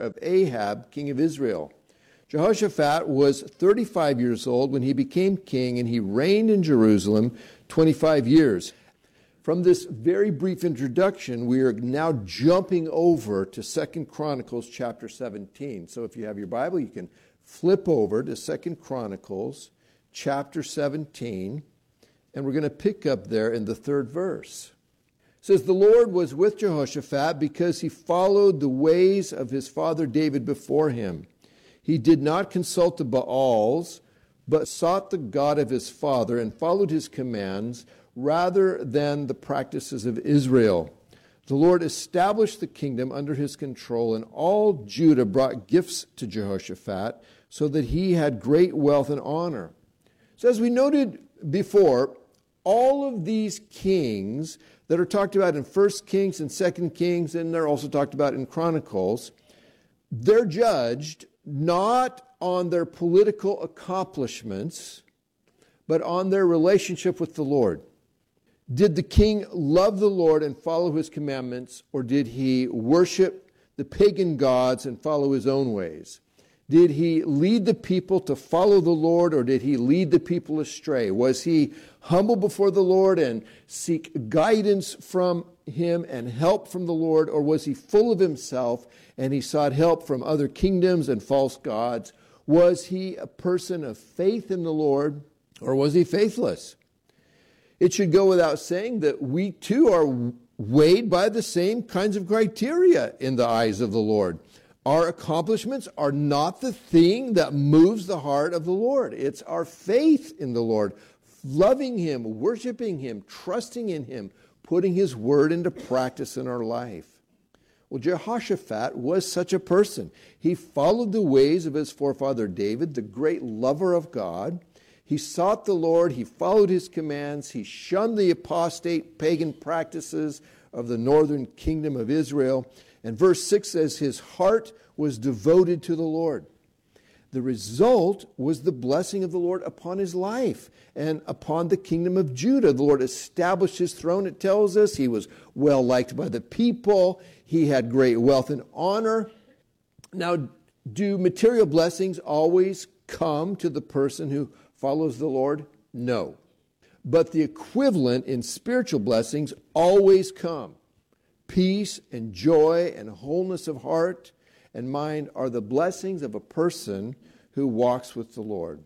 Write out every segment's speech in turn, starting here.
of Ahab, king of Israel. Jehoshaphat was 35 years old when he became king, and he reigned in Jerusalem 25 years. From this very brief introduction, we are now jumping over to 2 Chronicles chapter 17. So if you have your Bible, you can flip over to 2 Chronicles chapter 17, and we're going to pick up there in the 3rd verse. It says, "The Lord was with Jehoshaphat because he followed the ways of his father David before him. He did not consult the Baals, but sought the God of his father and followed his commands rather than the practices of Israel. The Lord established the kingdom under his control, and all Judah brought gifts to Jehoshaphat, so that he had great wealth and honor." So as we noted before, all of these kings that are talked about in 1 Kings and 2 Kings, and they're also talked about in Chronicles, they're judged not on their political accomplishments, but on their relationship with the Lord. Did the king love the Lord and follow his commandments, or did he worship the pagan gods and follow his own ways? Did he lead the people to follow the Lord, or did he lead the people astray? Was he humble before the Lord and seek guidance from him and help from the Lord, or was he full of himself and he sought help from other kingdoms and false gods? Was he a person of faith in the Lord, or was he faithless? It should go without saying that we too are weighed by the same kinds of criteria in the eyes of the Lord. Our accomplishments are not the thing that moves the heart of the Lord. It's our faith in the Lord, loving him, worshiping him, trusting in him, putting his word into practice in our life. Well, Jehoshaphat was such a person. He followed the ways of his forefather David, the great lover of God. He sought the Lord, he followed his commands, he shunned the apostate pagan practices of the northern kingdom of Israel. And verse 6 says his heart was devoted to the Lord. The result was the blessing of the Lord upon his life and upon the kingdom of Judah. The Lord established his throne, it tells us. He was well liked by the people. He had great wealth and honor. Now, do material blessings always come to the person who follows the Lord? No. But the equivalent in spiritual blessings always come. Peace and joy and wholeness of heart and mind are the blessings of a person who walks with the Lord.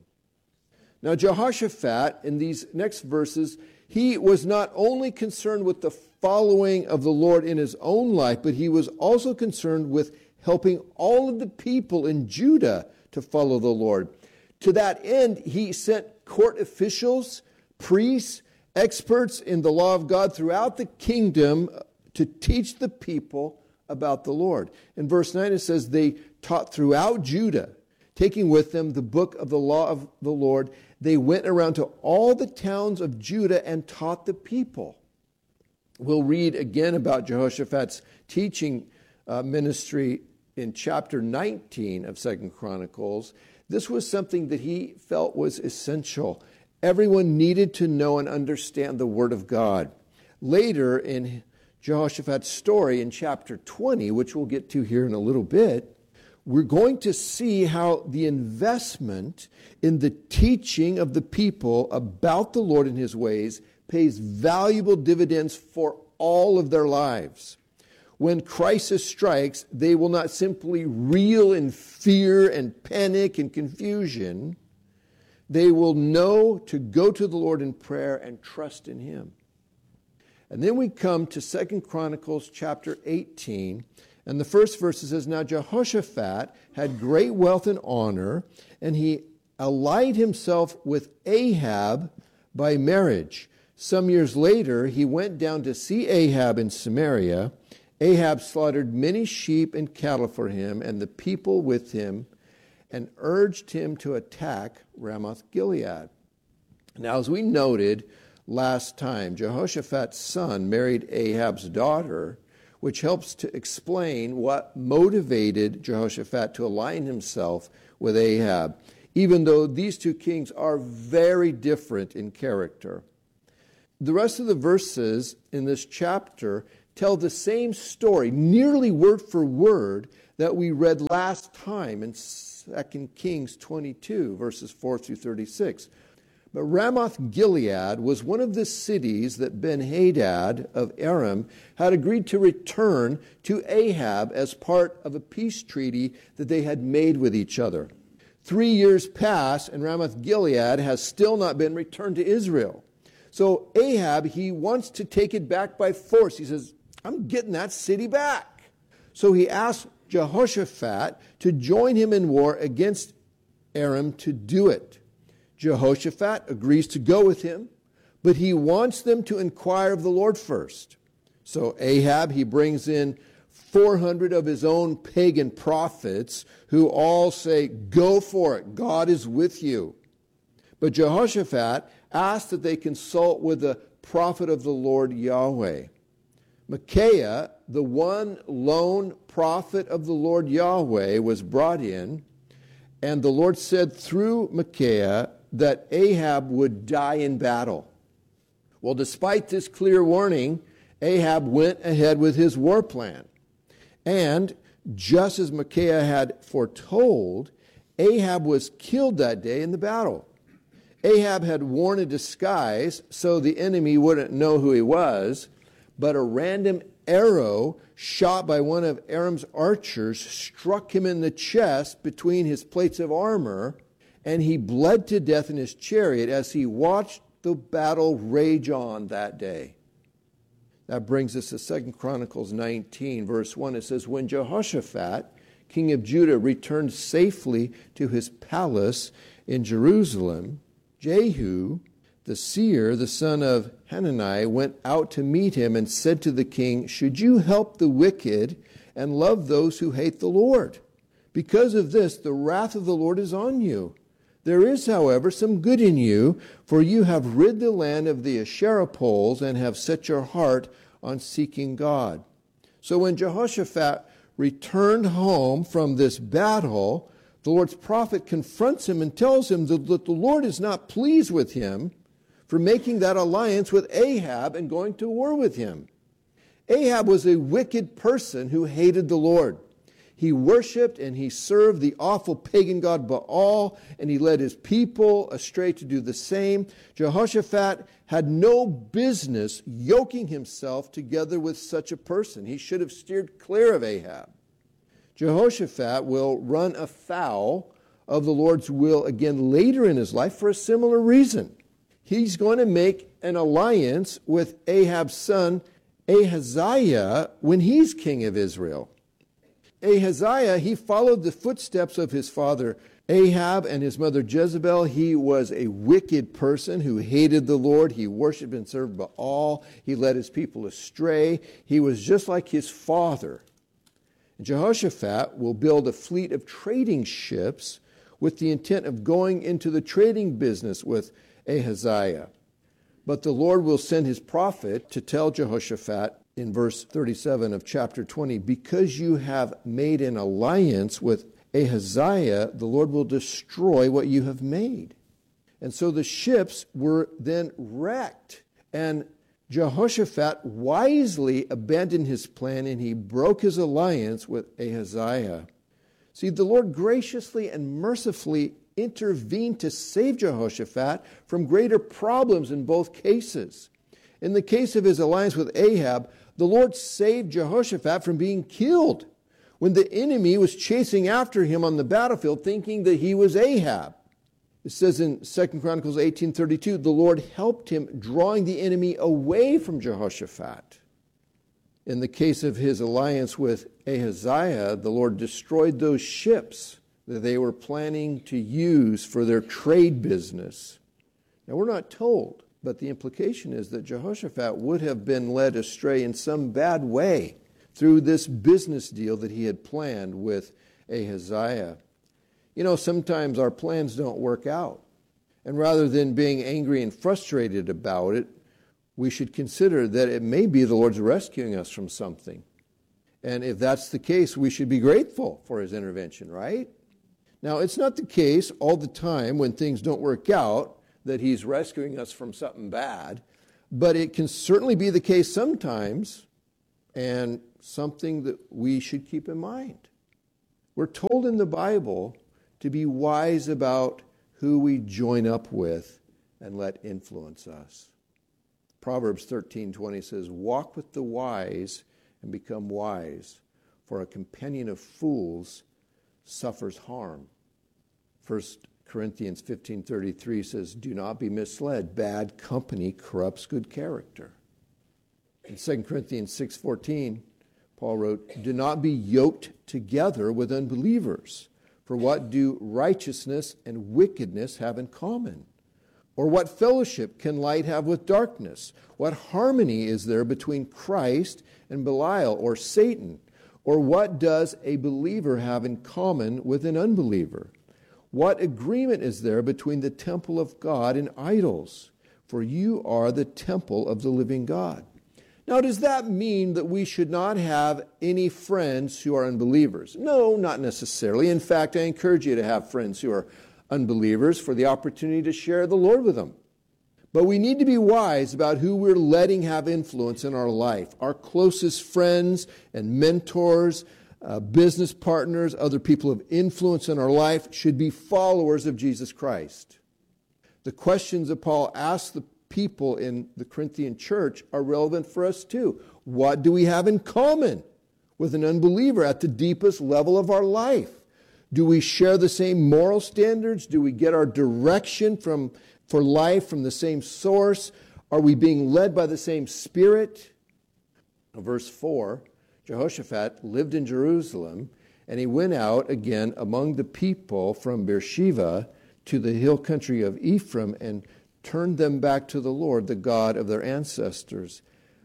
Now, Jehoshaphat, in these next verses, he was not only concerned with the following of the Lord in his own life, but he was also concerned with helping all of the people in Judah to follow the Lord. To that end, he sent court officials, priests, experts in the law of God throughout the kingdom to teach the people about the Lord. In verse 9 it says, they taught throughout Judah, taking with them the book of the law of the Lord. They went around to all the towns of Judah and taught the people. We'll read again about Jehoshaphat's teaching ministry in chapter 19 of 2 Chronicles. This was something that he felt was essential. Everyone needed to know and understand the Word of God. Later in Jehoshaphat's story in chapter 20, which we'll get to here in a little bit, we're going to see how the investment in the teaching of the people about the Lord and his ways pays valuable dividends for all of their lives. When crisis strikes, they will not simply reel in fear and panic and confusion. They will know to go to the Lord in prayer and trust in him. And then we come to 2 Chronicles chapter 18, and the first verse says, now Jehoshaphat had great wealth and honor, and he allied himself with Ahab by marriage. Some years later, he went down to see Ahab in Samaria. Ahab slaughtered many sheep and cattle for him and the people with him, and urged him to attack Ramoth-Gilead. Now, as we noted last time, Jehoshaphat's son married Ahab's daughter, which helps to explain what motivated Jehoshaphat to align himself with Ahab, even though these two kings are very different in character. The rest of the verses in this chapter tell the same story, nearly word for word, that we read last time in 2 Kings 22, verses 4 through 36. But Ramoth-Gilead was one of the cities that Ben-Hadad of Aram had agreed to return to Ahab as part of a peace treaty that they had made with each other. 3 years pass, and Ramoth-Gilead has still not been returned to Israel. So Ahab, he wants to take it back by force. He says, I'm getting that city back. So he asks Jehoshaphat to join him in war against Aram to do it. Jehoshaphat agrees to go with him, but he wants them to inquire of the Lord first. So Ahab, he brings in 400 of his own pagan prophets who all say, go for it, God is with you. But Jehoshaphat asks that they consult with the prophet of the Lord Yahweh. Micaiah, the one lone prophet of the Lord Yahweh, was brought in, and the Lord said through Micaiah that Ahab would die in battle. Well, despite this clear warning, Ahab went ahead with his war plan. And just as Micaiah had foretold, Ahab was killed that day in the battle. Ahab had worn a disguise so the enemy wouldn't know who he was, but a random arrow shot by one of Aram's archers struck him in the chest between his plates of armor, and he bled to death in his chariot as he watched the battle rage on that day. That brings us to 2 Chronicles 19, verse 1. It says, when Jehoshaphat, king of Judah, returned safely to his palace in Jerusalem, Jehu, the seer, the son of Hanani, went out to meet him and said to the king, should you help the wicked and love those who hate the Lord? Because of this, the wrath of the Lord is on you. There is, however, some good in you, for you have rid the land of the Asherah poles and have set your heart on seeking God. So when Jehoshaphat returned home from this battle, the Lord's prophet confronts him and tells him that the Lord is not pleased with him for making that alliance with Ahab and going to war with him. Ahab was a wicked person who hated the Lord. He worshiped and he served the awful pagan god Baal, and he led his people astray to do the same. Jehoshaphat had no business yoking himself together with such a person. He should have steered clear of Ahab. Jehoshaphat will run afoul of the Lord's will again later in his life for a similar reason. He's going to make an alliance with Ahab's son Ahaziah when he's king of Israel. Ahaziah, he followed the footsteps of his father Ahab and his mother Jezebel. He was a wicked person who hated the Lord. He worshiped and served Baal. He led his people astray. He was just like his father. Jehoshaphat will build a fleet of trading ships with the intent of going into the trading business with Ahaziah. But the Lord will send his prophet to tell Jehoshaphat in verse 37 of chapter 20, because you have made an alliance with Ahaziah, the Lord will destroy what you have made. And so the ships were then wrecked, and Jehoshaphat wisely abandoned his plan, and he broke his alliance with Ahaziah. See, the Lord graciously and mercifully intervened to save Jehoshaphat from greater problems in both cases. In the case of his alliance with Ahab, the Lord saved Jehoshaphat from being killed when the enemy was chasing after him on the battlefield, thinking that he was Ahab. It says in 2 Chronicles 18:32, the Lord helped him, drawing the enemy away from Jehoshaphat. In the case of his alliance with Ahaziah, the Lord destroyed those ships that they were planning to use for their trade business. Now, we're not told, but the implication is that Jehoshaphat would have been led astray in some bad way through this business deal that he had planned with Ahaziah. You know, sometimes our plans don't work out. And rather than being angry and frustrated about it, we should consider that it may be the Lord's rescuing us from something. And if that's the case, we should be grateful for his intervention, right? Now, it's not the case all the time when things don't work out that he's rescuing us from something bad, but it can certainly be the case sometimes, and something that we should keep in mind. We're told in the Bible to be wise about who we join up with and let influence us. Proverbs 13:20 says, "Walk with the wise and become wise, for a companion of fools suffers harm." 1 Corinthians 15:33 says, "Do not be misled. Bad company corrupts good character." In 2 Corinthians 6:14, Paul wrote, "Do not be yoked together with unbelievers. For what do righteousness and wickedness have in common? Or what fellowship can light have with darkness? What harmony is there between Christ and Belial or Satan? Or what does a believer have in common with an unbeliever? What agreement is there between the temple of God and idols? For you are the temple of the living God." Now, does that mean that we should not have any friends who are unbelievers? No, not necessarily. In fact, I encourage you to have friends who are unbelievers for the opportunity to share the Lord with them. But we need to be wise about who we're letting have influence in our life. Our closest friends and mentors, business partners, other people of influence in our life should be followers of Jesus Christ. The questions that Paul asked the people in the Corinthian church are relevant for us too. What do we have in common with an unbeliever at the deepest level of our life? Do we share the same moral standards? Do we get our direction for life from the same source? Are we being led by the same Spirit? Verse 4, Jehoshaphat lived in Jerusalem, and he went out again among the people from Beersheba to the hill country of Ephraim and turned them back to the Lord, the God of their ancestors.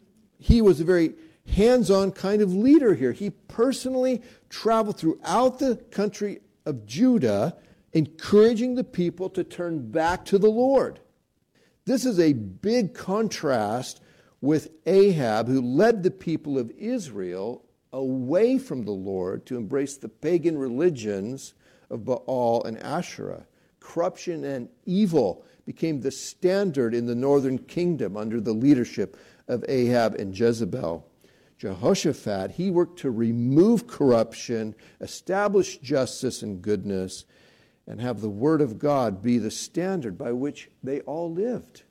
He was a very hands-on kind of leader here. He personally traveled throughout the country of Judah, encouraging the people to turn back to the Lord. This is a big contrast with Ahab, who led the people of Israel away from the Lord to embrace the pagan religions of Baal and Asherah. Corruption and evil became the standard in the northern kingdom under the leadership of Ahab and Jezebel. Jehoshaphat, he worked to remove corruption, establish justice and goodness, and have the word of God be the standard by which they all lived.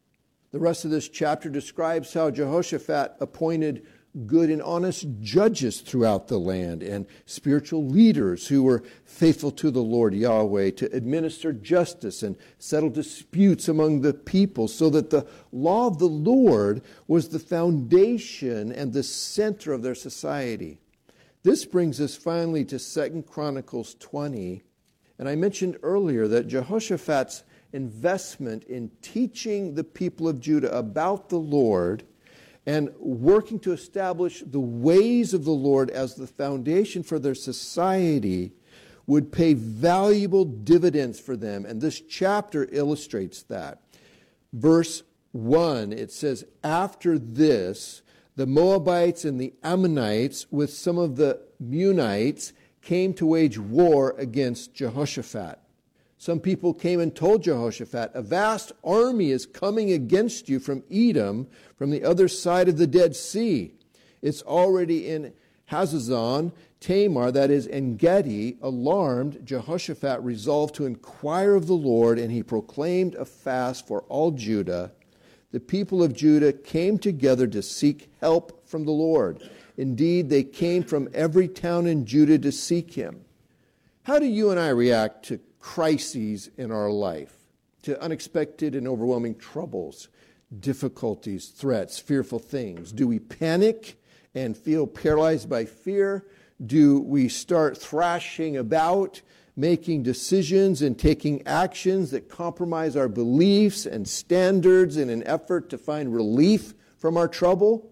The rest of this chapter describes how Jehoshaphat appointed good and honest judges throughout the land and spiritual leaders who were faithful to the Lord Yahweh to administer justice and settle disputes among the people, so that the law of the Lord was the foundation and the center of their society. This brings us finally to 2 Chronicles 20. And I mentioned earlier that Jehoshaphat's investment in teaching the people of Judah about the Lord and working to establish the ways of the Lord as the foundation for their society would pay valuable dividends for them. And this chapter illustrates that. Verse 1, it says, "After this, the Moabites and the Ammonites with some of the Meunites came to wage war against Jehoshaphat. Some people came and told Jehoshaphat, 'A vast army is coming against you from Edom, from the other side of the Dead Sea. It's already in Hazazon Tamar,' that is En-Gedi. Alarmed, Jehoshaphat resolved to inquire of the Lord, and he proclaimed a fast for all Judah. The people of Judah came together to seek help from the Lord. Indeed, they came from every town in Judah to seek him." How do you and I react to crises in our life, to unexpected and overwhelming troubles, difficulties, threats, fearful things? Do we panic and feel paralyzed by fear? Do we start thrashing about, making decisions and taking actions that compromise our beliefs and standards in an effort to find relief from our trouble?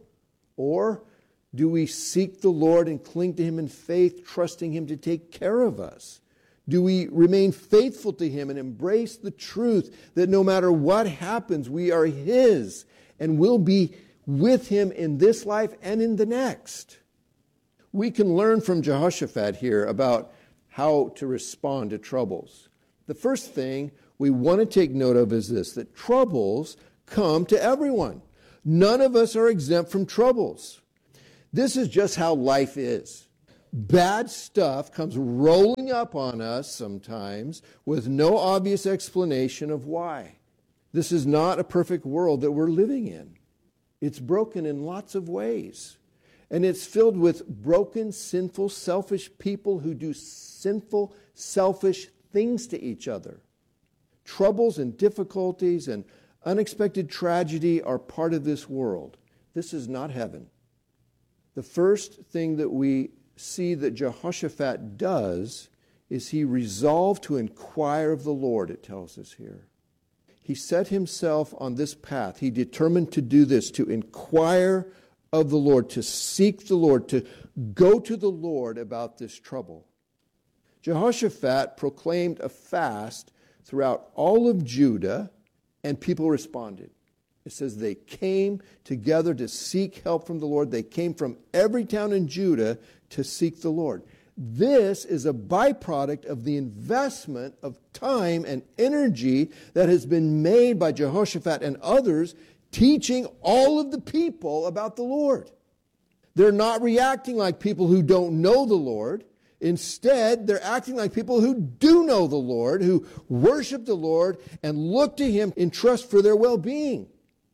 Or do we seek the Lord and cling to him in faith, trusting him to take care of us? Do we remain faithful to him and embrace the truth that no matter what happens, we are his and will be with him in this life and in the next? We can learn from Jehoshaphat here about how to respond to troubles. The first thing we want to take note of is this, that troubles come to everyone. None of us are exempt from troubles. This is just how life is. bad stuff comes rolling up on us sometimes with no obvious explanation of why. This is not a perfect world that we're living in. It's broken in lots of ways. And it's filled with broken, sinful, selfish people who do sinful, selfish things to each other. Troubles and difficulties and unexpected tragedy are part of this world. This is not heaven. The first thing that we see that Jehoshaphat does is he resolved to inquire of the Lord, it tells us here. He set himself on this path. He determined to do this, to inquire of the Lord, to seek the Lord, to go to the Lord about this trouble. Jehoshaphat proclaimed a fast throughout all of Judah, and people responded. It says they came together to seek help from the Lord. They came from every town in Judah to seek the Lord. This is a byproduct of the investment of time and energy that has been made by Jehoshaphat and others teaching all of the people about the Lord. They're not reacting like people who don't know the Lord. Instead, they're acting like people who do know the Lord, who worship the Lord and look to Him in trust for their well-being.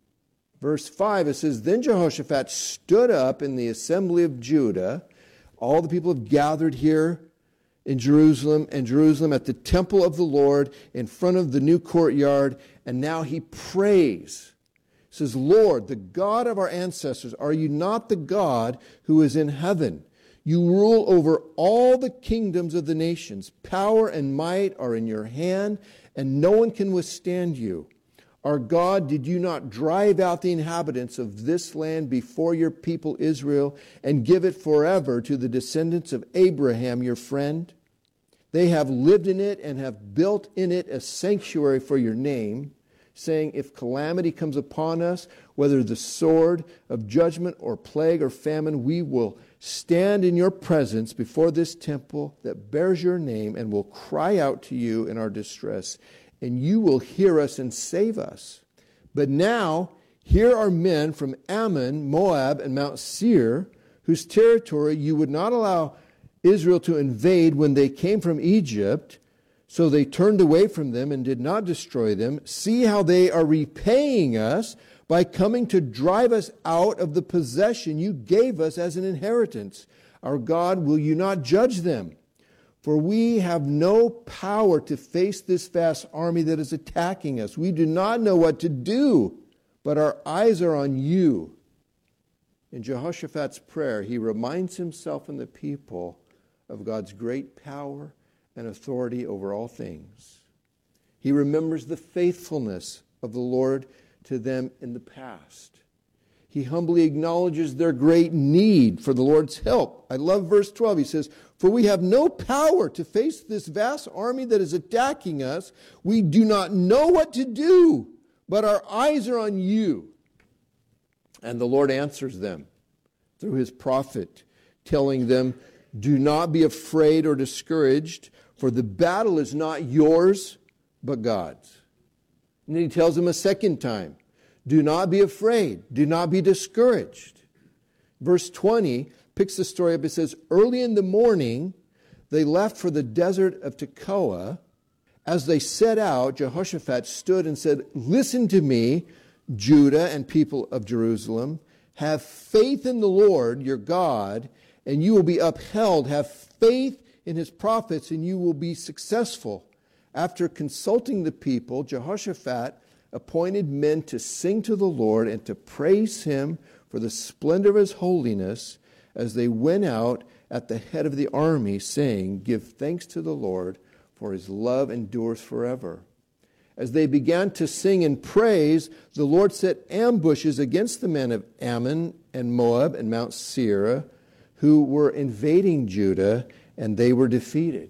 Verse 5, it says, Then Jehoshaphat stood up in the assembly of Judah. All the people have gathered here in Jerusalem, and Jerusalem at the temple of the Lord in front of the new courtyard, and now he prays. He says, Lord, the God of our ancestors, are you not the God who is in heaven? You rule over all the kingdoms of the nations. Power and might are in your hand, and no one can withstand you. Our God, did you not drive out the inhabitants of this land before your people Israel and give it forever to the descendants of Abraham, your friend? They have lived in it and have built in it a sanctuary for your name, saying, if calamity comes upon us, whether the sword of judgment or plague or famine, we will stand in your presence before this temple that bears your name and will cry out to you in our distress, and you will hear us and save us. But now, here are men from Ammon, Moab, and Mount Seir, whose territory you would not allow Israel to invade when they came from Egypt, so they turned away from them and did not destroy them. See how they are repaying us by coming to drive us out of the possession you gave us as an inheritance. Our God, will you not judge them? For we have no power to face this vast army that is attacking us. We do not know what to do, but our eyes are on you. In Jehoshaphat's prayer, he reminds himself and the people of God's great power and authority over all things. He remembers the faithfulness of the Lord to them in the past. He humbly acknowledges their great need for the Lord's help. I love verse 12. He says, for we have no power to face this vast army that is attacking us. We do not know what to do, but our eyes are on you. And the Lord answers them through his prophet, telling them, do not be afraid or discouraged, for the battle is not yours, but God's. And then he tells them a second time, do not be afraid, do not be discouraged. Verse 20 picks the story up. It says, early in the morning, they left for the desert of Tekoa. As they set out, Jehoshaphat stood and said, listen to me, Judah and people of Jerusalem. Have faith in the Lord, your God, and you will be upheld. Have faith in his prophets, and you will be successful. After consulting the people, Jehoshaphat appointed men to sing to the Lord and to praise him for the splendor of his holiness as they went out at the head of the army, saying, give thanks to the Lord, for his love endures forever. As they began to sing and praise, the Lord set ambushes against the men of Ammon and Moab and Mount Seir, who were invading Judah, and they were defeated.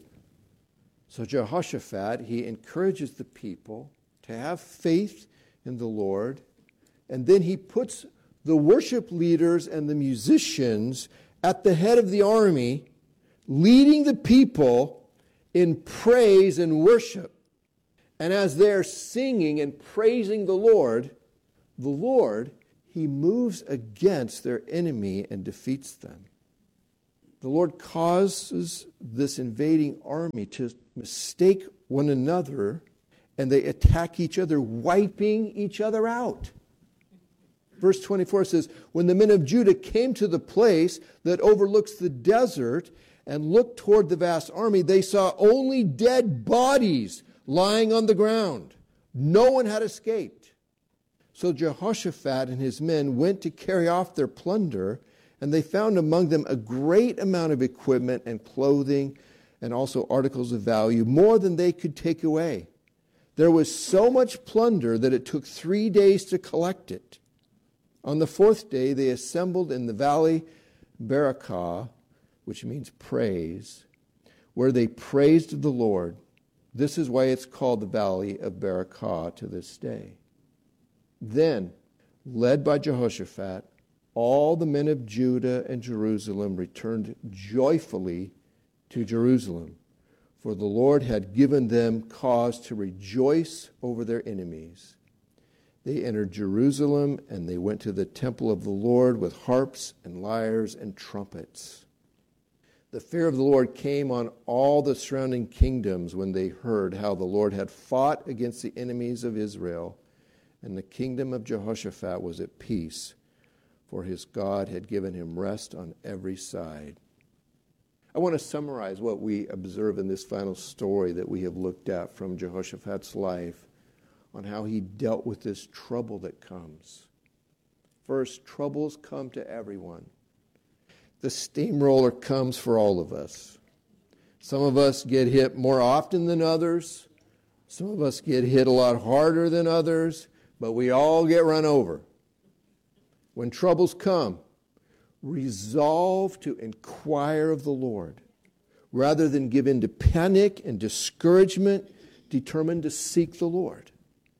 So Jehoshaphat, he encourages the people to have faith in the Lord, and then he puts the worship leaders and the musicians at the head of the army, leading the people in praise and worship. And as they're singing and praising the Lord, he moves against their enemy and defeats them. The Lord causes this invading army to mistake one another, and they attack each other, wiping each other out. Verse 24 says, when the men of Judah came to the place that overlooks the desert and looked toward the vast army, they saw only dead bodies lying on the ground. No one had escaped. So Jehoshaphat and his men went to carry off their plunder, and they found among them a great amount of equipment and clothing and also articles of value, more than they could take away. There was so much plunder that it took 3 days to collect it. On the fourth day, they assembled in the valley Barakah, which means praise, where they praised the Lord. This is why it's called the valley of Barakah to this day. Then, led by Jehoshaphat, all the men of Judah and Jerusalem returned joyfully to Jerusalem, for the Lord had given them cause to rejoice over their enemies. They entered Jerusalem, and they went to the temple of the Lord with harps and lyres and trumpets. The fear of the Lord came on all the surrounding kingdoms when they heard how the Lord had fought against the enemies of Israel, and the kingdom of Jehoshaphat was at peace, for his God had given him rest on every side. I want to summarize what we observe in this final story that we have looked at from Jehoshaphat's life on how he dealt with this trouble that comes. First, troubles come to everyone. The steamroller comes for all of us. Some of us get hit more often than others. Some of us get hit a lot harder than others, but we all get run over. When troubles come, resolve to inquire of the Lord. Rather than give in to panic and discouragement, determine to seek the Lord.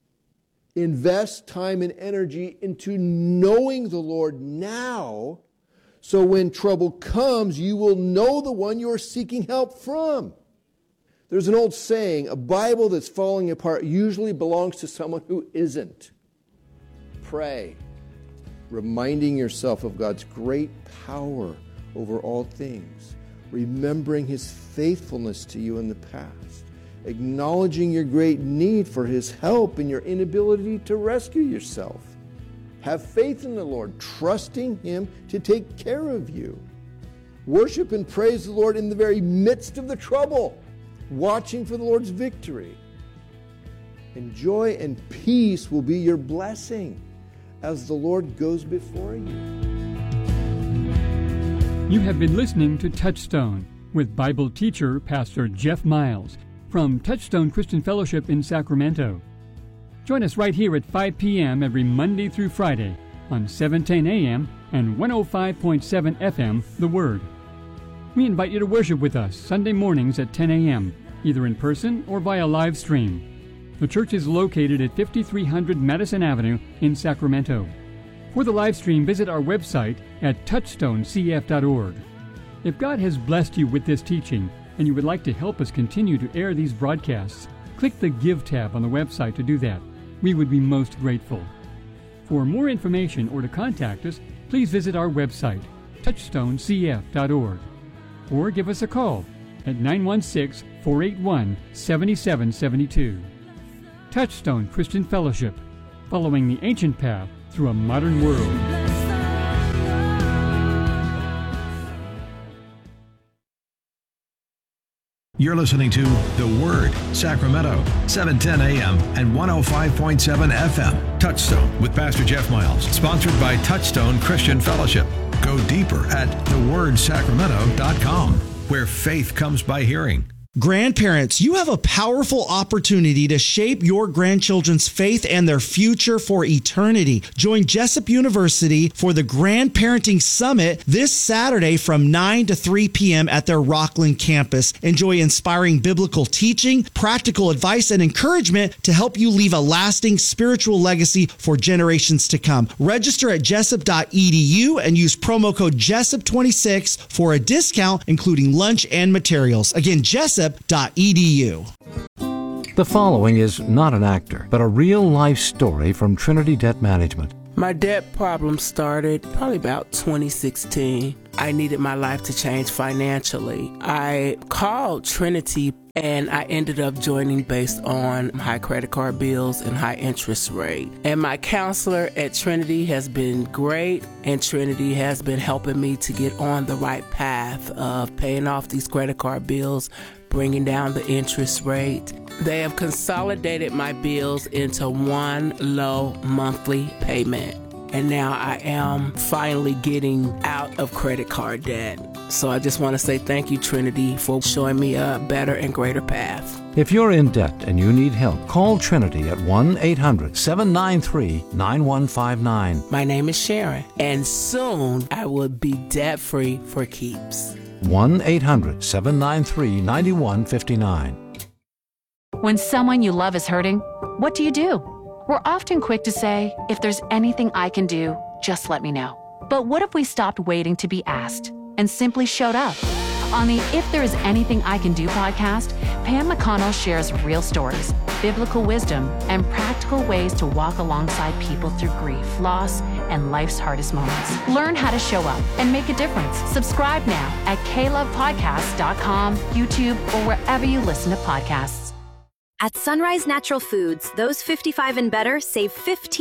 Invest time and energy into knowing the Lord now, so when trouble comes, you will know the one you are seeking help from. There's an old saying, a Bible that's falling apart usually belongs to someone who isn't. Pray, reminding yourself of God's great power over all things, remembering His faithfulness to you in the past, acknowledging your great need for His help and your inability to rescue yourself. Have faith in the Lord, trusting Him to take care of you. Worship and praise the Lord in the very midst of the trouble, watching for the Lord's victory. And joy and peace will be your blessing as the Lord goes before you. You have been listening to Touchstone with Bible teacher Pastor Jeff Miles from Touchstone Christian Fellowship in Sacramento. Join us right here at 5 p.m. every Monday through Friday on 710 a.m. and 105.7 FM, The Word. We invite you to worship with us Sunday mornings at 10 a.m., either in person or via live stream. The church is located at 5300 Madison Avenue in Sacramento. For the live stream, visit our website at touchstonecf.org. If God has blessed you with this teaching and you would like to help us continue to air these broadcasts, click the Give tab on the website to do that. We would be most grateful. For more information or to contact us, please visit our website, touchstonecf.org, or give us a call at 916-481-7772. Touchstone Christian Fellowship, following the ancient path through a modern world. You're listening to The Word, Sacramento, 710 a.m. and 105.7 FM. Touchstone with Pastor Jeff Miles, sponsored by Touchstone Christian Fellowship. Go deeper at thewordsacramento.com, where faith comes by hearing. Grandparents, you have a powerful opportunity to shape your grandchildren's faith and their future for eternity. Join Jessup University for the Grandparenting Summit this Saturday from 9 to 3 p.m. at their Rockland campus. Enjoy inspiring biblical teaching, practical advice, and encouragement to help you leave a lasting spiritual legacy for generations to come. Register at jessup.edu and use promo code Jessup26 for a discount, including lunch and materials. Again, jessup.edu. The following is not an actor, but a real-life story from Trinity Debt Management. My debt problem started probably about 2016. I needed my life to change financially. I called Trinity and I ended up joining based on high credit card bills and high interest rate. And my counselor at Trinity has been great, and Trinity has been helping me to get on the right path of paying off these credit card bills, bringing down the interest rate. They have consolidated my bills into one low monthly payment. And now I am finally getting out of credit card debt. So I just want to say thank you, Trinity, for showing me a better and greater path. If you're in debt and you need help, call Trinity at 1-800-793-9159. My name is Sharon, and soon I will be debt-free for keeps. 1-800-793-9159. When someone you love is hurting, what do? We're often quick to say, if there's anything I can do, just let me know. But what if we stopped waiting to be asked and simply showed up? On the If There Is Anything I Can Do podcast, Pam McConnell shares real stories, biblical wisdom, and practical ways to walk alongside people through grief, loss, and life's hardest moments. Learn how to show up and make a difference. Subscribe now at klovepodcast.com, YouTube, or wherever you listen to podcasts. At Sunrise Natural Foods, those 55 and better save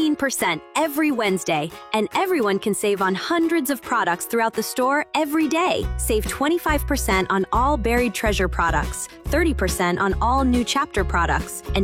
15% every Wednesday, and everyone can save on hundreds of products throughout the store every day. Save 25% on all Buried Treasure products, 30% on all New Chapter products, and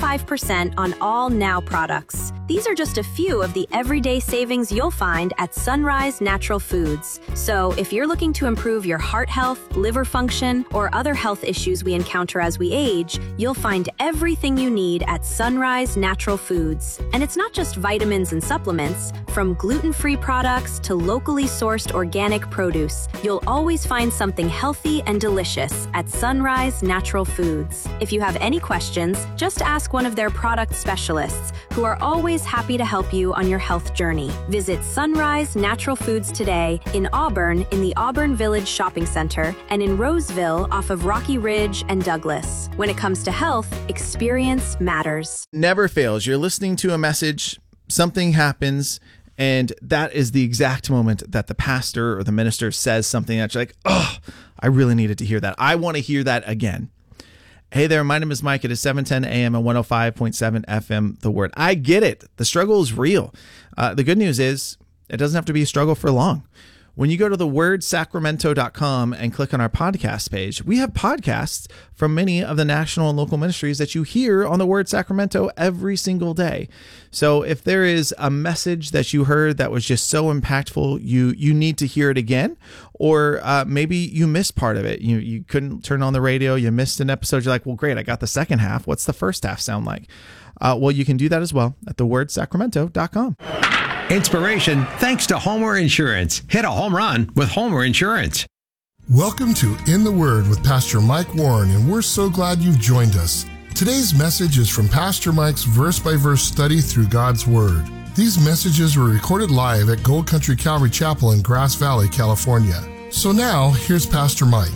25% on all Now products. These are just a few of the everyday savings you'll find at Sunrise Natural Foods. So if you're looking to improve your heart health, liver function, or other health issues we encounter as we age, you'll find everything you need at Sunrise Natural Foods. And it's not just vitamins and supplements. From gluten-free products to locally sourced organic produce, you'll always find something healthy and delicious at Sunrise Natural Foods. If you have any questions, just ask one of their product specialists, who are always happy to help you on your health journey. Visit Sunrise Natural Foods today in Auburn in the Auburn Village Shopping Center and in Roseville off of Rocky Ridge and Douglas. When it comes to health, experience matters. Never fails. You're listening to a message, something happens, and that is the exact moment that the pastor or the minister says something that you're like, oh, I really needed to hear that. I want to hear that again. Hey there, my name is Mike. It is 7:10 a.m. and 105.7 FM, The Word. I get it. The struggle is real. The good news is it doesn't have to be a struggle for long. When you go to thewordsacramento.com and click on our podcast page, we have podcasts from many of the national and local ministries that you hear on the Word Sacramento every single day. So if there is a message that you heard that was just so impactful, you need to hear it again, or maybe you missed part of it. You couldn't turn on the radio, you missed an episode. You're like, well, great, I got the second half. What's the first half sound like? Well, you can do that as well at thewordsacramento.com. Inspiration thanks to Homer Insurance. Hit a home run with Homer Insurance. Welcome to In the Word with Pastor Mike Warren, and we're so glad you've joined us. Today's message is from Pastor Mike's verse-by-verse study through God's Word. These messages were recorded live at Gold Country Calvary Chapel in Grass Valley, California. So now, here's Pastor Mike.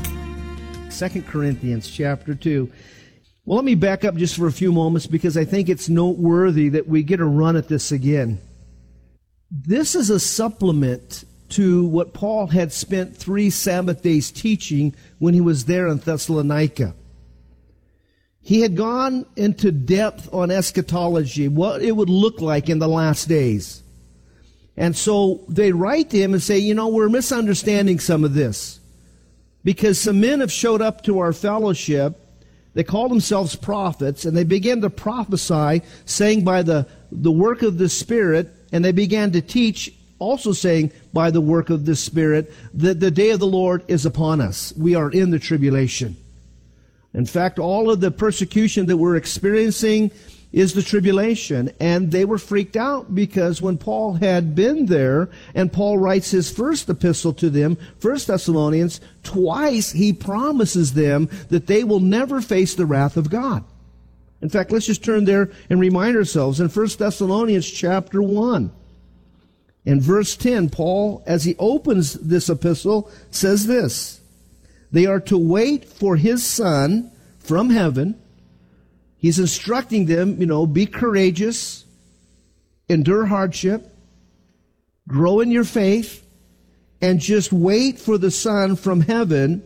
2 Corinthians chapter 2. Well, let me back up just for a few moments because I think it's noteworthy that we get a run at this again. This is a supplement to what Paul had spent 3 Sabbath days teaching when he was there in Thessalonica. He had gone into depth on eschatology, what it would look like in the last days. And so they write to him and say, we're misunderstanding some of this. Because some men have showed up to our fellowship, they call themselves prophets, and they began to prophesy, saying by the work of the Spirit, and they began to teach, also saying by the work of the Spirit, that the day of the Lord is upon us. We are in the tribulation. In fact, all of the persecution that we're experiencing is the tribulation. And they were freaked out because when Paul had been there, and Paul writes his first epistle to them, 1 Thessalonians, twice he promises them that they will never face the wrath of God. In fact, let's just turn there and remind ourselves. In 1 Thessalonians chapter 1, in verse 10, Paul, as he opens this epistle, says this: they are to wait for his Son from heaven. He's instructing them, be courageous, endure hardship, grow in your faith, and just wait for the Son from heaven,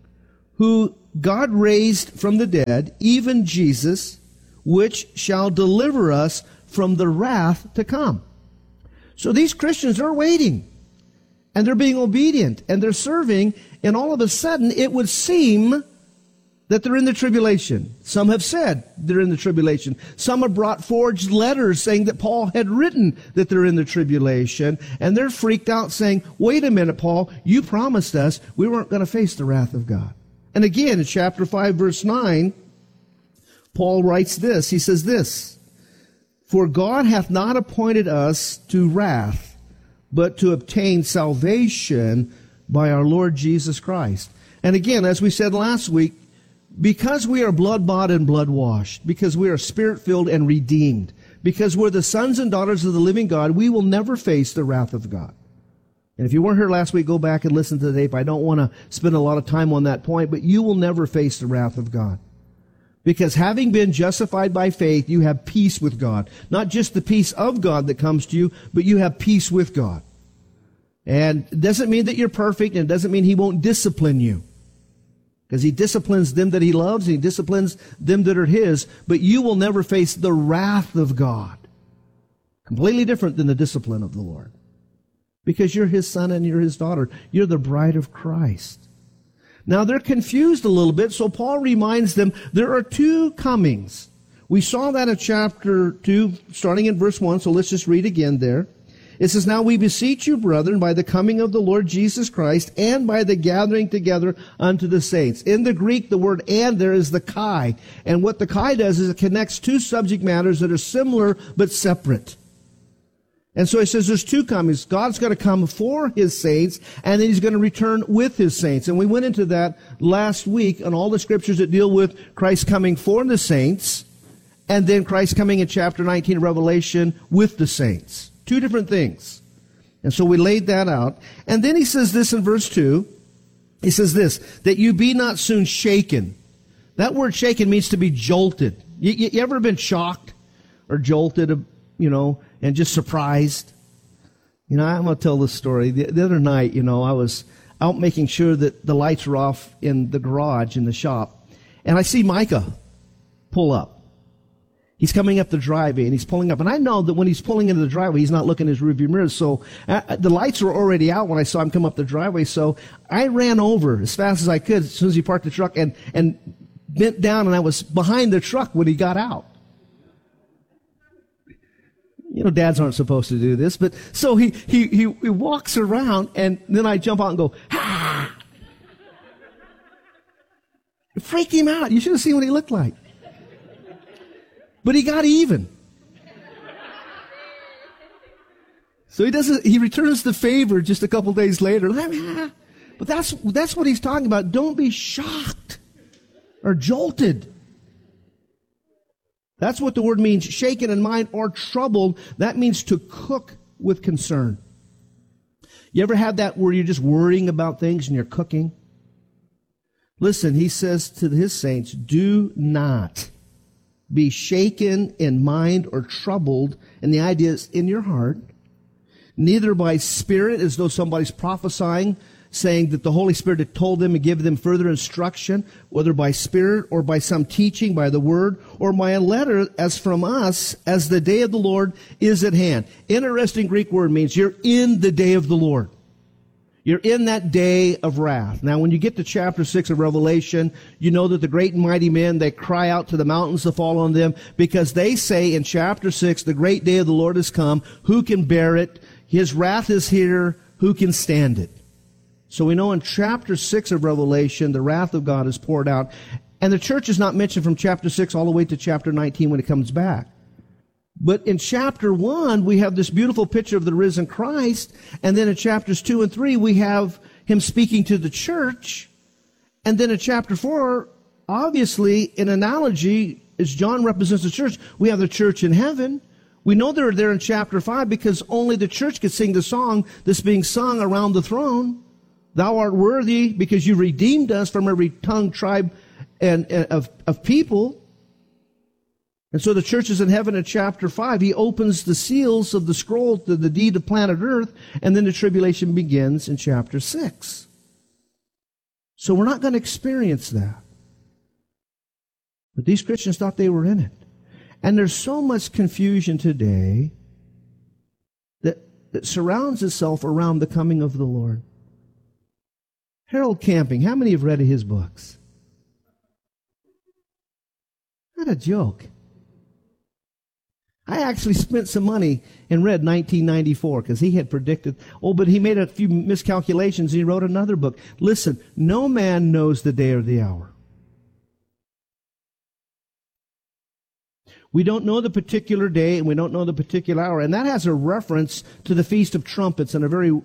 who God raised from the dead, even Jesus, which shall deliver us from the wrath to come. So these Christians are waiting, and they're being obedient, and they're serving, and all of a sudden it would seem that they're in the tribulation. Some have said they're in the tribulation. Some have brought forged letters saying that Paul had written that they're in the tribulation, and they're freaked out saying, wait a minute, Paul, you promised us we weren't going to face the wrath of God. And again, in chapter 5, verse 9, Paul writes this. He says this, for God hath not appointed us to wrath, but to obtain salvation by our Lord Jesus Christ. And again, as we said last week, because we are blood-bought and blood-washed, because we are spirit-filled and redeemed, because we're the sons and daughters of the living God, we will never face the wrath of God. And if you weren't here last week, go back and listen to the tape. I don't want to spend a lot of time on that point, but you will never face the wrath of God. Because having been justified by faith, you have peace with God. Not just the peace of God that comes to you, but you have peace with God. And it doesn't mean that you're perfect, and it doesn't mean He won't discipline you. Because He disciplines them that He loves, and He disciplines them that are His, but you will never face the wrath of God. Completely different than the discipline of the Lord. Because you're His son and you're His daughter. You're the bride of Christ. Now they're confused a little bit, so Paul reminds them there are two comings. We saw that in chapter 2, starting in verse 1, so let's just read again there. It says, now we beseech you, brethren, by the coming of the Lord Jesus Christ, and by the gathering together unto the saints. In the Greek, the word and there is the kai. And what the kai does is it connects two subject matters that are similar but separate. And so he says there's two comings. God's going to come for His saints, and then He's going to return with His saints. And we went into that last week on all the scriptures that deal with Christ coming for the saints, and then Christ coming in chapter 19 of Revelation with the saints. Two different things. And so we laid that out. And then he says this in verse 2. He says this, that you be not soon shaken. That word shaken means to be jolted. You ever been shocked or jolted, and just surprised? I'm going to tell this story. The other night, I was out making sure that the lights were off in the garage in the shop. And I see Micah pull up. He's coming up the driveway, and he's pulling up. And I know that when he's pulling into the driveway, he's not looking in his rearview mirror. So the lights were already out when I saw him come up the driveway. So I ran over as fast as I could as soon as he parked the truck and bent down, and I was behind the truck when he got out. Dads aren't supposed to do this, but so he walks around, and then I jump out and go, ha! It freaked him out. You should have seen what he looked like. But he got even. So he returns the favor just a couple days later. But that's what he's talking about. Don't be shocked or jolted. That's what the word means, shaken in mind or troubled. That means to cook with concern. You ever have that where you're just worrying about things and you're cooking? Listen, he says to his saints, do not be shaken in mind or troubled, and the idea is in your heart, neither by spirit, as though somebody's prophesying, saying that the Holy Spirit had told them and given them further instruction, whether by spirit or by some teaching, by the word, or by a letter as from us, as the day of the Lord is at hand. Interesting Greek word means you're in the day of the Lord. You're in that day of wrath. Now, when you get to chapter 6 of Revelation, you know that the great and mighty men, they cry out to the mountains to fall on them, because they say in chapter 6, the great day of the Lord has come. Who can bear it? His wrath is here. Who can stand it? So we know in chapter 6 of Revelation, the wrath of God is poured out. And the church is not mentioned from chapter 6 all the way to chapter 19 when it comes back. But in chapter 1, we have this beautiful picture of the risen Christ. And then in chapters 2 and 3, we have Him speaking to the church. And then in chapter 4, obviously, an analogy, as John represents the church, we have the church in heaven. We know they're there in chapter 5 because only the church could sing the song that's being sung around the throne. Thou art worthy because you redeemed us from every tongue, tribe, and of people. And so the churches in heaven in chapter 5, he opens the seals of the scroll to the deed of planet Earth, and then the tribulation begins in chapter 6. So we're not going to experience that. But these Christians thought they were in it. And there's so much confusion today that surrounds itself around the coming of the Lord. Harold Camping, how many have read his books? Not a joke. I actually spent some money and read 1994 because he had predicted, but he made a few miscalculations and he wrote another book. Listen, no man knows the day or the hour. We don't know the particular day and we don't know the particular hour. And that has a reference to the Feast of Trumpets in a very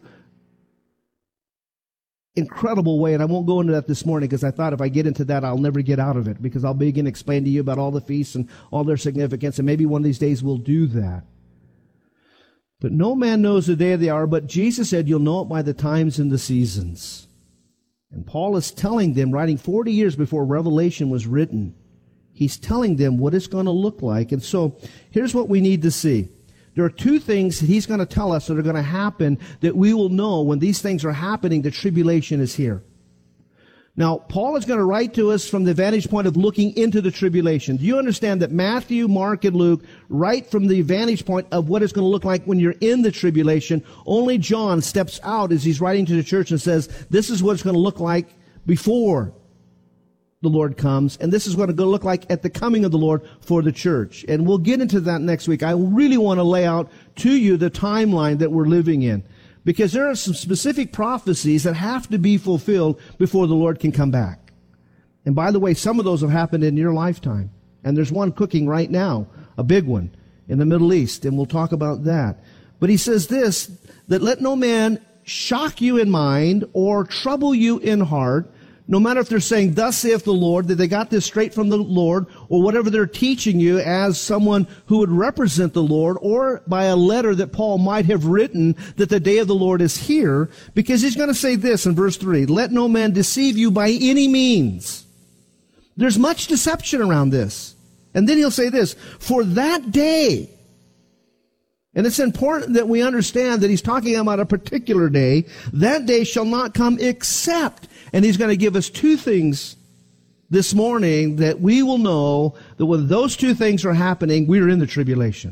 incredible way, and I won't go into that this morning because I thought if I get into that, I'll never get out of it, because I'll begin to explain to you about all the feasts and all their significance, and maybe one of these days we'll do that. But no man knows the day or the hour, but Jesus said you'll know it by the times and the seasons. And Paul is telling them, writing 40 years before Revelation was written, he's telling them what it's going to look like. And so here's what we need to see. There are two things that he's going to tell us that are going to happen that we will know when these things are happening, the tribulation is here. Now, Paul is going to write to us from the vantage point of looking into the tribulation. Do you understand that Matthew, Mark, and Luke write from the vantage point of what it's going to look like when you're in the tribulation? Only John steps out as he's writing to the church and says, this is what it's going to look like before the Lord comes, and this is what it's going to look like at the coming of the Lord for the church. And we'll get into that next week. I really want to lay out to you the timeline that we're living in, because there are some specific prophecies that have to be fulfilled before the Lord can come back. And by the way, some of those have happened in your lifetime. And there's one cooking right now, a big one, in the Middle East, and we'll talk about that. But he says this, that let no man shock you in mind or trouble you in heart, no matter if they're saying, thus saith the Lord, that they got this straight from the Lord, or whatever they're teaching you as someone who would represent the Lord, or by a letter that Paul might have written that the day of the Lord is here, because he's going to say this in verse 3, let no man deceive you by any means. There's much deception around this. And then he'll say this, for that day, and it's important that we understand that he's talking about a particular day, that day shall not come except, and he's going to give us two things this morning that we will know that when those two things are happening, we are in the tribulation.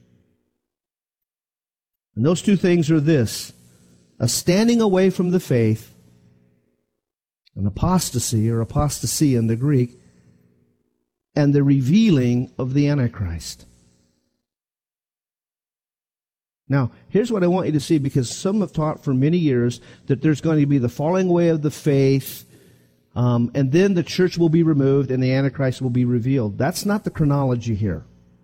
And those two things are this, a standing away from the faith, an apostasy or apostasia in the Greek, and the revealing of the Antichrist. Now, here's what I want you to see, because some have taught for many years that there's going to be the falling away of the faith, and then the church will be removed and the Antichrist will be revealed. That's not the chronology here.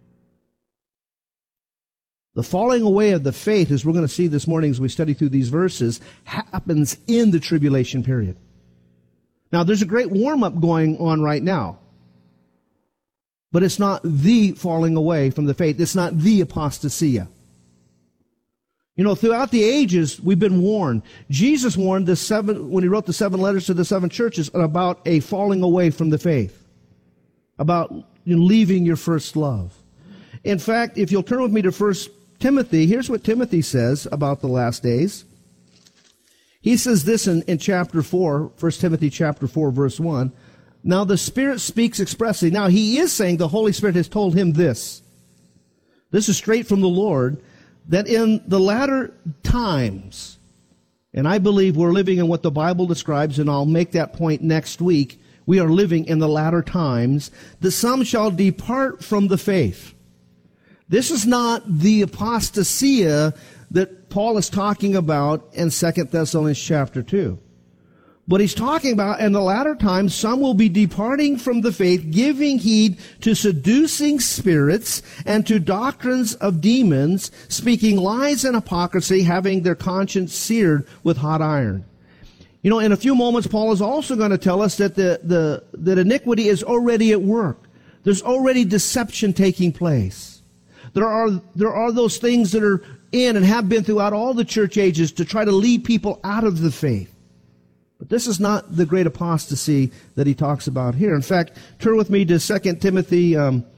The falling away of the faith, as we're going to see this morning as we study through these verses, happens in the tribulation period. Now, there's a great warm-up going on right now. But it's not the falling away from the faith. It's not the apostasia. You know, throughout the ages, we've been warned. Jesus warned when he wrote the 7 letters to the 7 churches about a falling away from the faith, about leaving your first love. In fact, if you'll turn with me to 1 Timothy, here's what Timothy says about the last days. He says this in chapter 4, 1 Timothy chapter 4, verse 1. Now the Spirit speaks expressly. Now he is saying the Holy Spirit has told him this. This is straight from the Lord, that in the latter times, and I believe we're living in what the Bible describes, and I'll make that point next week, we are living in the latter times, that some shall depart from the faith. This is not the apostasia that Paul is talking about in 2 Thessalonians chapter 2. But he's talking about in the latter times, some will be departing from the faith, giving heed to seducing spirits and to doctrines of demons, speaking lies and hypocrisy, having their conscience seared with hot iron. You know, in a few moments, Paul is also going to tell us that that iniquity is already at work. There's already deception taking place. There are those things that are in and have been throughout all the church ages to try to lead people out of the faith. But this is not the great apostasy that he talks about here. In fact, turn with me to 2 Timothy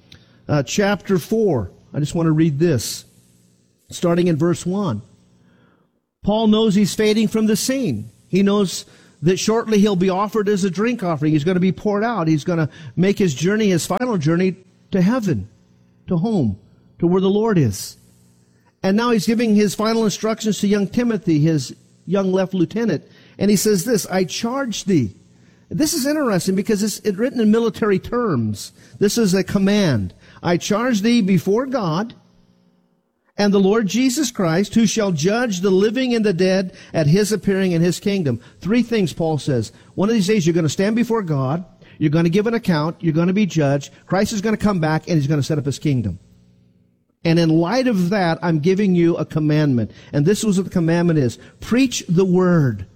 chapter 4. I just want to read this, starting in verse 1. Paul knows he's fading from the scene. He knows that shortly he'll be offered as a drink offering. He's going to be poured out. He's going to make his journey, his final journey, to heaven, to home, to where the Lord is. And now he's giving his final instructions to young Timothy, his young left lieutenant. And he says this, I charge thee. This is interesting because it's written in military terms. This is a command. I charge thee before God and the Lord Jesus Christ, who shall judge the living and the dead at his appearing in his kingdom. 3 things Paul says. One of these days you're going to stand before God, you're going to give an account, you're going to be judged, Christ is going to come back, and he's going to set up his kingdom. And in light of that, I'm giving you a commandment. And this is what the commandment is. Preach the word.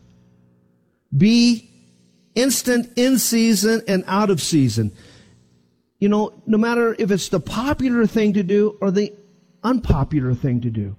Be instant in season and out of season. You know, no matter if it's the popular thing to do or the unpopular thing to do.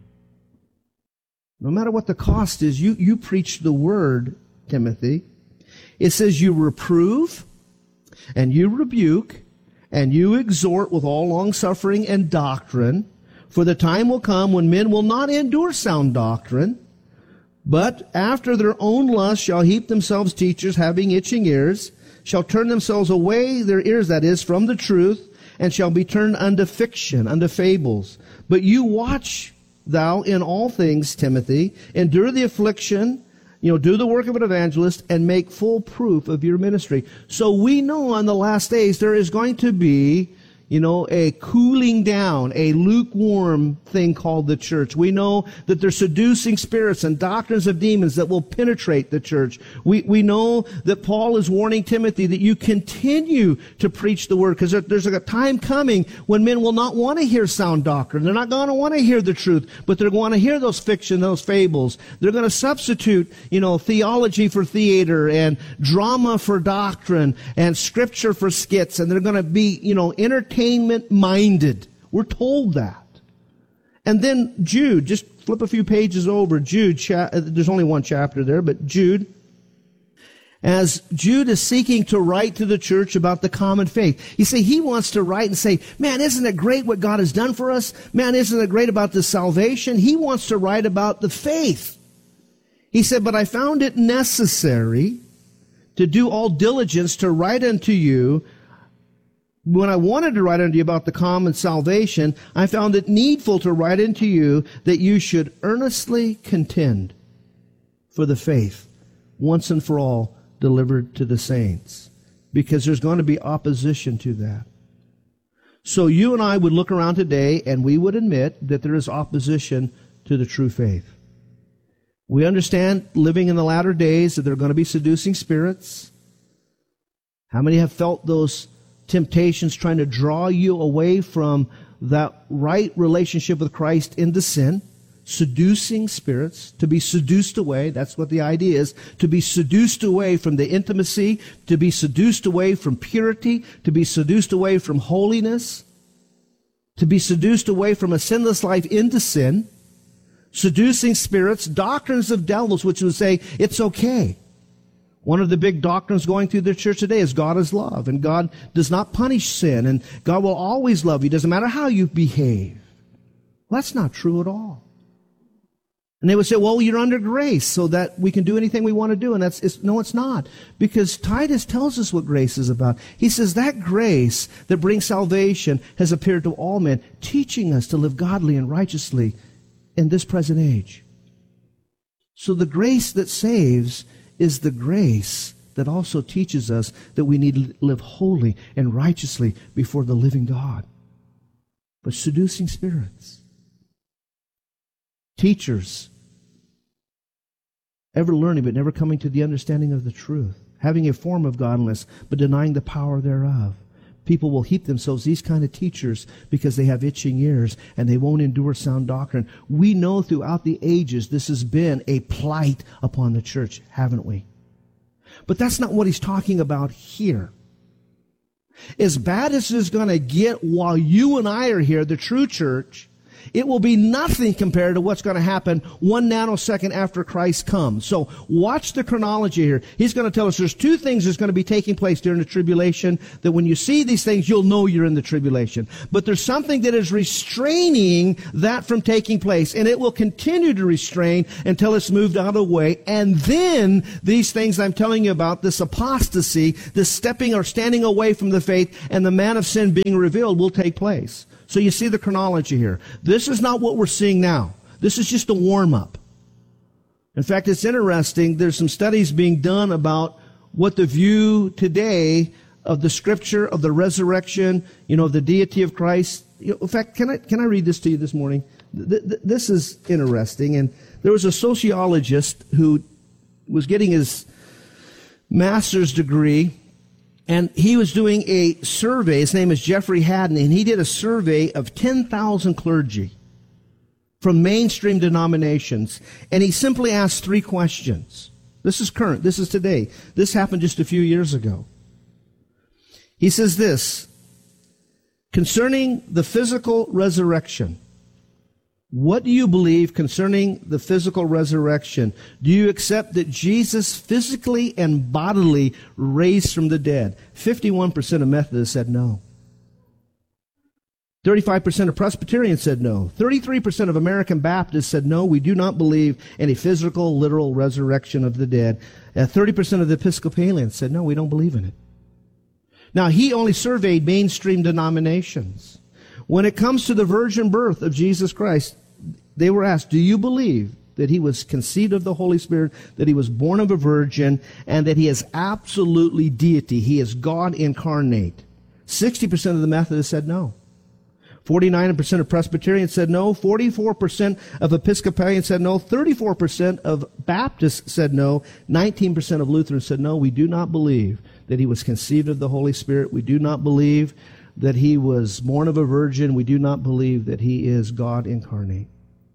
No matter what the cost is, you preach the word, Timothy. It says you reprove and you rebuke and you exhort with all long-suffering and doctrine, for the time will come when men will not endure sound doctrine, but after their own lust shall heap themselves teachers, having itching ears, shall turn themselves away their ears, that is, from the truth, and shall be turned unto fiction, unto fables. But you watch thou in all things, Timothy, endure the affliction, do the work of an evangelist, and make full proof of your ministry. So we know on the last days there is going to be, a cooling down, a lukewarm thing called the church. We know that there's seducing spirits and doctrines of demons that will penetrate the church. We know that Paul is warning Timothy that you continue to preach the word, because there's a time coming when men will not want to hear sound doctrine. They're not going to want to hear the truth, but they're going to hear those fiction, those fables. They're going to substitute, theology for theater and drama for doctrine and scripture for skits, and they're going to be, entertainment minded. We're told that. And then Jude, just flip a few pages over. Jude, there's only one chapter there, but Jude, as Jude is seeking to write to the church about the common faith. You see, he wants to write and say, man, isn't it great what God has done for us? Man, isn't it great about the salvation? He wants to write about the faith. He said, but I found it necessary to do all diligence to write unto you. When I wanted to write unto you about the common salvation, I found it needful to write unto you that you should earnestly contend for the faith once and for all delivered to the saints, because there's going to be opposition to that. So you and I would look around today and we would admit that there is opposition to the true faith. We understand living in the latter days that there are going to be seducing spirits. How many have felt those temptations trying to draw you away from that right relationship with Christ into sin? Seducing spirits, to be seduced away. That's what the idea is. To be seduced away from the intimacy, to be seduced away from purity, to be seduced away from holiness, to be seduced away from a sinless life into sin. Seducing spirits, doctrines of devils, which would say it's okay. One of the big doctrines going through the church today is God is love, and God does not punish sin, and God will always love you. Doesn't matter how you behave. Well, that's not true at all. And they would say, well, you're under grace so that we can do anything we want to do. And no, it's not. Because Titus tells us what grace is about. He says that grace that brings salvation has appeared to all men, teaching us to live godly and righteously in this present age. So the grace that saves is the grace that also teaches us that we need to live holy and righteously before the living God. But seducing spirits, teachers, ever learning but never coming to the understanding of the truth, having a form of godliness but denying the power thereof. People will heap themselves these kind of teachers because they have itching ears and they won't endure sound doctrine. We know throughout the ages this has been a plight upon the church, haven't we? But that's not what he's talking about here. As bad as it's going to get while you and I are here, the true church, It will be nothing compared to what's going to happen 1 nanosecond after Christ comes. So watch the chronology here. He's going to tell us there's two things that's going to be taking place during the tribulation, that when you see these things, you'll know you're in the tribulation. But there's something that is restraining that from taking place, and it will continue to restrain until it's moved out of the way. And then these things I'm telling you about, this apostasy, this stepping or standing away from the faith, and the man of sin being revealed will take place. So you see the chronology here. This is not what we're seeing now. This is just a warm-up. In fact, it's interesting. There's some studies being done about what the view today of the Scripture, of the resurrection, the deity of Christ. In fact, can I read this to you this morning? This is interesting. And there was a sociologist who was getting his master's degree, and he was doing a survey. His name is Jeffrey Haddon, and he did a survey of 10,000 clergy from mainstream denominations. And he simply asked 3 questions. This is current. This is today. This happened just a few years ago. He says this: concerning the physical resurrection, what do you believe concerning the physical resurrection? Do you accept that Jesus physically and bodily raised from the dead? 51% of Methodists said no. 35% of Presbyterians said no. 33% of American Baptists said no, we do not believe in a physical, literal resurrection of the dead. 30% of the Episcopalians said no, we don't believe in it. Now, he only surveyed mainstream denominations. When it comes to the virgin birth of Jesus Christ, they were asked, do you believe that he was conceived of the Holy Spirit, that he was born of a virgin, and that he is absolutely deity? He is God incarnate. 60% of the Methodists said no. 49% of Presbyterians said no. 44% of Episcopalians said no. 34% of Baptists said no. 19% of Lutherans said no, we do not believe that he was conceived of the Holy Spirit. We do not believe that he was born of a virgin. We do not believe that he is God incarnate.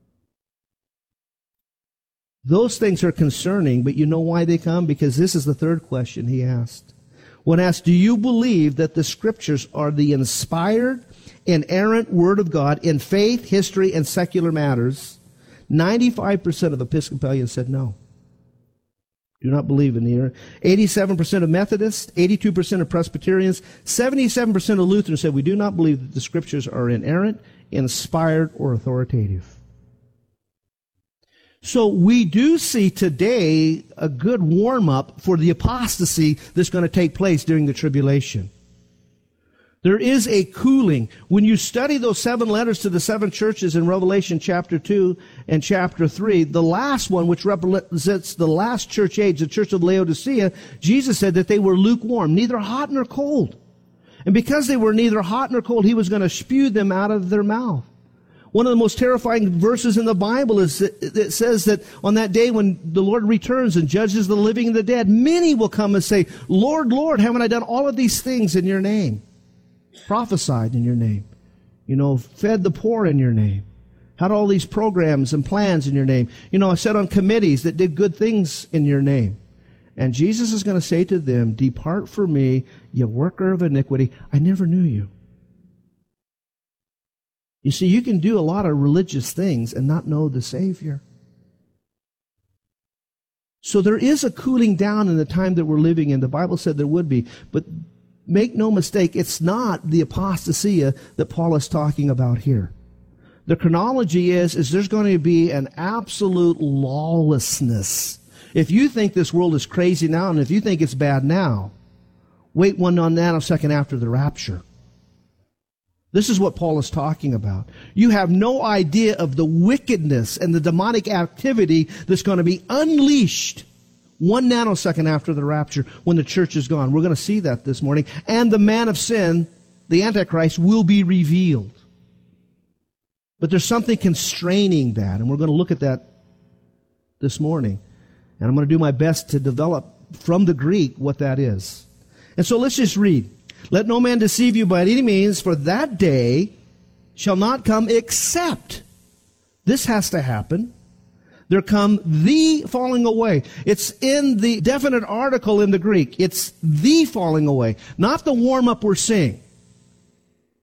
Those things are concerning, but you know why they come? Because this is the third question he asked. When asked, do you believe that the Scriptures are the inspired, inerrant Word of God in faith, history, and secular matters? 95% of Episcopalians said no. Do not believe in the error. 87% of Methodists, 82% of Presbyterians, 77% of Lutherans said we do not believe that the Scriptures are inerrant, inspired, or authoritative. So we do see today a good warm-up for the apostasy that's going to take place during the tribulation. There is a cooling. When you study those 7 letters to the 7 churches in Revelation chapter 2 and chapter 3, the last one, which represents the last church age, the church of Laodicea, Jesus said that they were lukewarm, neither hot nor cold. And because they were neither hot nor cold, he was going to spew them out of their mouth. One of the most terrifying verses in the Bible is it says that on that day when the Lord returns and judges the living and the dead, many will come and say, Lord, Lord, haven't I done all of these things in your name? Prophesied in your name. Fed the poor in your name. Had all these programs and plans in your name. I sat on committees that did good things in your name. And Jesus is going to say to them, depart from me, you worker of iniquity. I never knew you. You see, you can do a lot of religious things and not know the Savior. So there is a cooling down in the time that we're living in. The Bible said there would be. But make no mistake, it's not the apostasia that Paul is talking about here. The chronology is there's going to be an absolute lawlessness. If you think this world is crazy now, and if you think it's bad now, wait 1 nanosecond after the rapture. This is what Paul is talking about. You have no idea of the wickedness and the demonic activity that's going to be unleashed 1 nanosecond after the rapture when the church is gone. We're going to see that this morning. And the man of sin, the Antichrist, will be revealed. But there's something constraining that, and we're going to look at that this morning. And I'm going to do my best to develop from the Greek what that is. And so let's just read. Let no man deceive you by any means, for that day shall not come except. This has to happen. There come the falling away. It's in the definite article in the Greek. It's the falling away, not the warm-up we're seeing.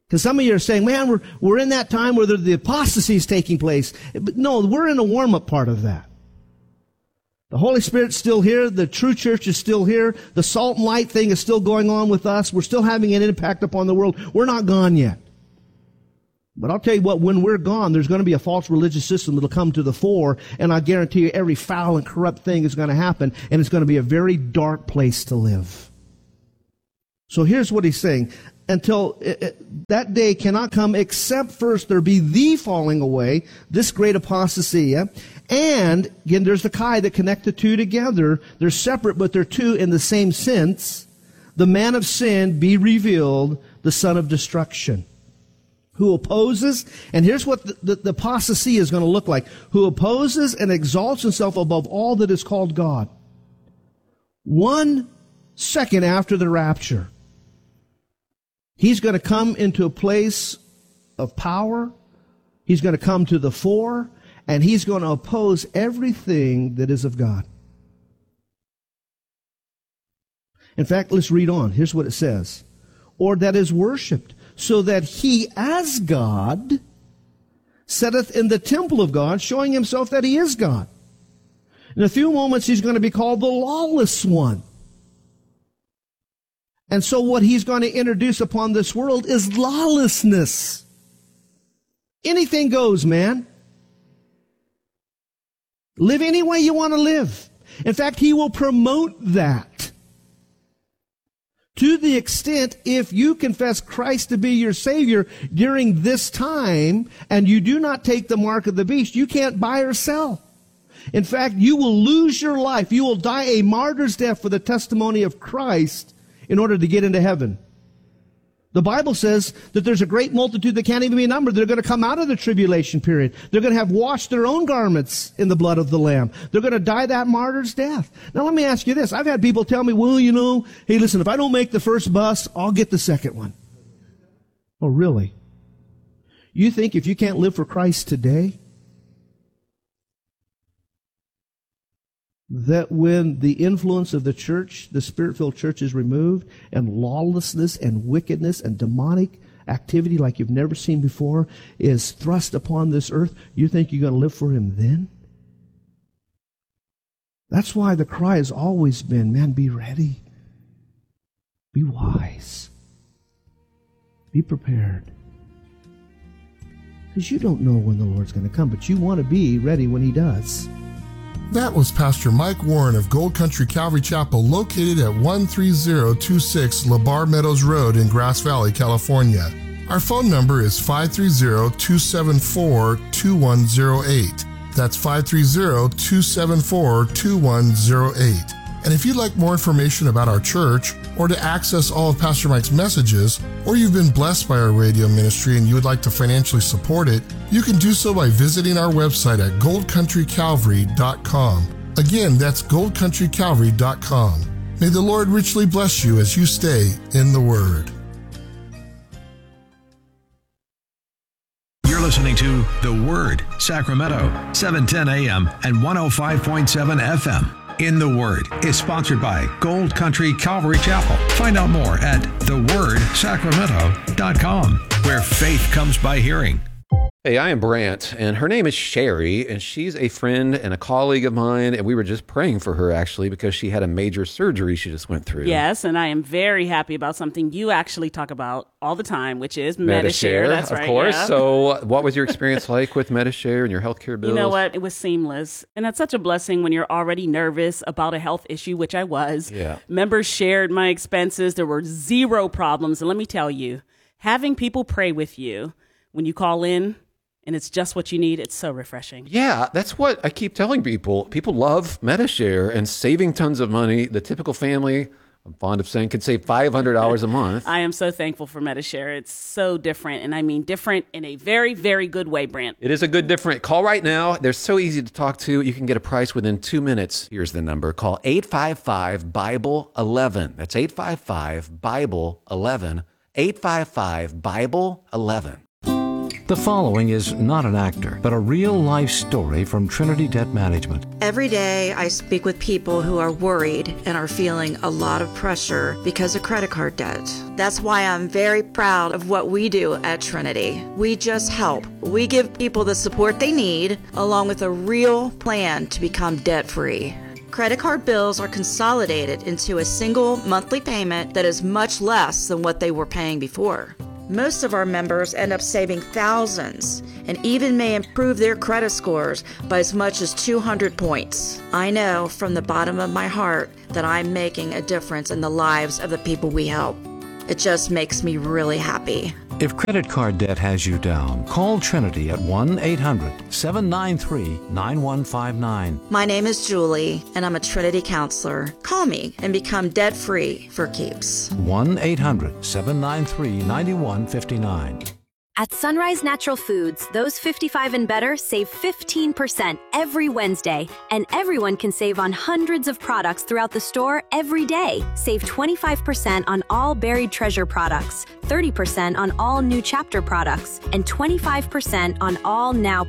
Because some of you are saying, man, we're in that time where the apostasy is taking place. But no, we're in a warm-up part of that. The Holy Spirit's still here. The true church is still here. The salt and light thing is still going on with us. We're still having an impact upon the world. We're not gone yet. But I'll tell you what, when we're gone, there's going to be a false religious system that'll come to the fore, and I guarantee you every foul and corrupt thing is going to happen, and it's going to be a very dark place to live. So here's what he's saying. Until that day cannot come except first there be the falling away, this great apostasy. Yeah? And, again, there's the chi that connect the two together. They're separate, but they're two in the same sense. The man of sin be revealed, the son of destruction. Who opposes, and here's what the apostasy is going to look like. Who opposes and exalts himself above all that is called God. 1 second after the rapture, he's going to come into a place of power. He's going to come to the fore, and he's going to oppose everything that is of God. In fact, let's read on. Here's what it says. Or that is worshipped, so that he as God sitteth in the temple of God, showing himself that he is God. In a few moments, he's going to be called the lawless one. And so what he's going to introduce upon this world is lawlessness. Anything goes, man. Live any way you want to live. In fact, he will promote that. To the extent, if you confess Christ to be your Savior during this time, and you do not take the mark of the beast, you can't buy or sell. In fact, you will lose your life. You will die a martyr's death for the testimony of Christ in order to get into heaven. The Bible says that there's a great multitude that can't even be numbered. They're going to come out of the tribulation period. They're going to have washed their own garments in the blood of the Lamb. They're going to die that martyr's death. Now let me ask you this. I've had people tell me, well, you know, hey, listen, if I don't make the first bus, I'll get the second one. Oh, really? You think if you can't live for Christ today, that when the influence of the church, the Spirit-filled church, is removed, and lawlessness and wickedness and demonic activity like you've never seen before is thrust upon this earth, you think you're going to live for him then? That's why the cry has always been, man, be ready. Be wise. Be prepared. Because you don't know when the Lord's going to come, but you want to be ready when he does. That was Pastor Mike Warren of Gold Country Calvary Chapel, located at 13026 LeBar Meadows Road in Grass Valley, California. Our phone number is 530-274-2108. That's 530-274-2108. And if you'd like more information about our church, or to access all of Pastor Mike's messages, or you've been blessed by our radio ministry and you would like to financially support it, you can do so by visiting our website at goldcountrycalvary.com. Again, that's goldcountrycalvary.com. May the Lord richly bless you as you stay in the Word. You're listening to The Word, Sacramento, 710 AM and 105.7 FM. In the Word is sponsored by Gold Country Calvary Chapel. Find out more at thewordsacramento.com, where faith comes by hearing. Hey, I am Brant, and her name is Sherry, and she's a friend and a colleague of mine, and we were just praying for her, actually, because she had a major surgery she just went through. Yes, and I am very happy about something you actually talk about all the time, which is Medi-Share. That's right, of course. Yeah. So what was your experience like with Medi-Share and your healthcare bills? You know what? It was seamless, and that's such a blessing when you're already nervous about a health issue, which I was. Yeah. Members shared my expenses. There were zero problems, and let me tell you, having people pray with you when you call in, and it's just what you need, it's so refreshing. Yeah, that's what I keep telling people. People love Medi-Share and saving tons of money. The typical family, I'm fond of saying, could save $500 a month. I am so thankful for Medi-Share. It's so different, and I mean different in a very, very good way, Brant. It is a good different. Call right now. They're so easy to talk to. You can get a price within 2 minutes. Here's the number. Call 855-BIBLE-11. That's 855-BIBLE-11. 855-BIBLE-11. The following is not an actor, but a real-life story from Trinity Debt Management. Every day I speak with people who are worried and are feeling a lot of pressure because of credit card debt. That's why I'm very proud of what we do at Trinity. We just help. We give people the support they need, along with a real plan to become debt-free. Credit card bills are consolidated into a single monthly payment that is much less than what they were paying before. Most of our members end up saving thousands and even may improve their credit scores by as much as 200 points. I know from the bottom of my heart that I'm making a difference in the lives of the people we help. It just makes me really happy. If credit card debt has you down, call Trinity at 1-800-793-9159. My name is Julie, and I'm a Trinity counselor. Call me and become debt-free for keeps. 1-800-793-9159. At Sunrise Natural Foods, those 55 and better save 15% every Wednesday, and everyone can save on hundreds of products throughout the store every day. Save 25% on all Buried Treasure products, 30% on all New Chapter products, and 25% on all Now